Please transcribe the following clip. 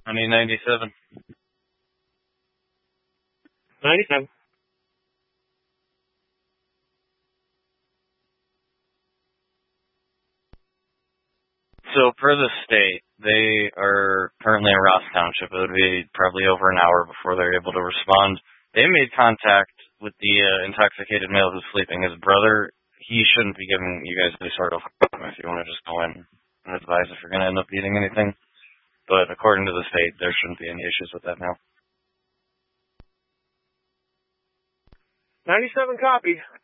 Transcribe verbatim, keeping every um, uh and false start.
I need ninety-seven. ninety-seven. So, per the state, they are currently in Ross Township. It would be probably over an hour before they're able to respond. They made contact with the uh, intoxicated male who's sleeping. His brother, he shouldn't be giving you guys any sort of harm if you want to just go in and advise if you're going to end up eating anything. But according to the state, there shouldn't be any issues with that now. ninety-seven copy.